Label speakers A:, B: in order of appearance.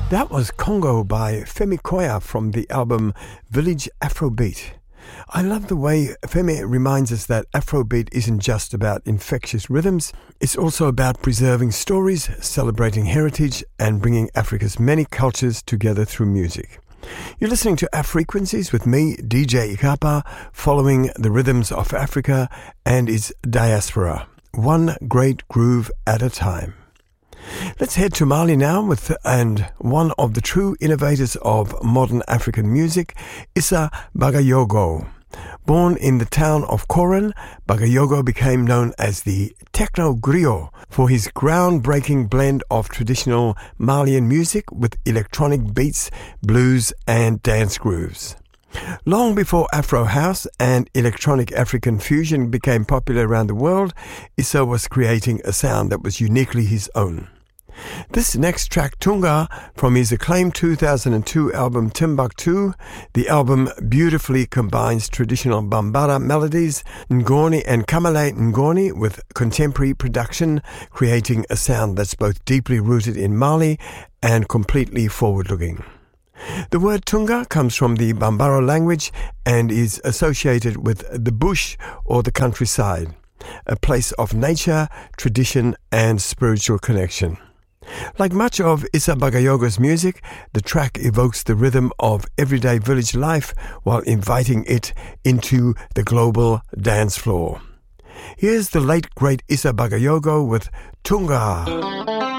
A: That was Congo by Femi Koya from the album Village Afrobeat. I love the way Femi reminds us that Afrobeat isn't just about infectious rhythms, it's also about preserving stories, celebrating heritage, and bringing Africa's many cultures together through music. You're listening to Afrequencies with me, DJ Ikapa, following the rhythms of Africa and its diaspora, one great groove at a time. Let's head to Mali now and one of the true innovators of modern African music, Issa Bagayogo. Born in the town of Koran, Bagayogo became known as the Techno Griot for his groundbreaking blend of traditional Malian music with electronic beats, blues and dance grooves. Long before Afro House and electronic African fusion became popular around the world, Issa was creating a sound that was uniquely his own. This next track, Tunga, from his acclaimed 2002 album Timbuktu, the album beautifully combines traditional Bambara melodies, Ngoni and Kamale Ngoni with contemporary production, creating a sound that's both deeply rooted in Mali and completely forward-looking. The word Tunga comes from the Bambara language and is associated with the bush or the countryside, a place of nature, tradition and spiritual connection. Like much of Issa Bagayogo's music, the track evokes the rhythm of everyday village life while inviting it into the global dance floor. Here's the late great Issa Bagayogo with Tunga.